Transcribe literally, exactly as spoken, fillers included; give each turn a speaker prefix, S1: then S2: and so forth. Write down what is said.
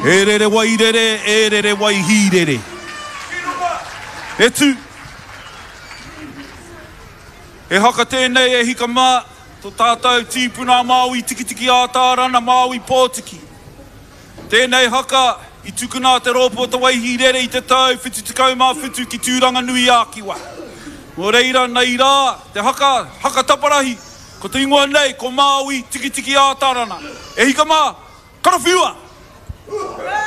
S1: E re re wai re re, e re re wai hi re re. E tu. E haka tēnei e hika mā, tō tātou tīpuna Māui tiki tiki ātārana Māui Pōtiki. Tēnei haka i tukuna te rōpua te waihi rere i te tau whitu tukau mā whitu ki tūranga nui ākiwa. Mō reira nei rā, te haka, haka taparahi, ko te ingoa nei, ko Māui tiki tiki ātārana. E hika mā, karawhiua!